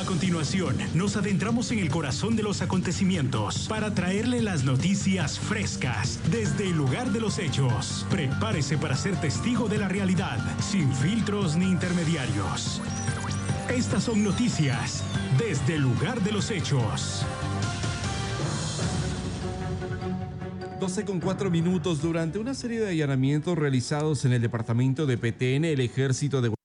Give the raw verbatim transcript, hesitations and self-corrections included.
A continuación, nos adentramos en el corazón de los acontecimientos para traerle las noticias frescas desde el lugar de los hechos. Prepárese para ser testigo de la realidad, sin filtros ni intermediarios. Estas son noticias desde el lugar de los hechos. doce con cuatro minutos. Durante una serie de allanamientos realizados en el departamento de Petén, el ejército de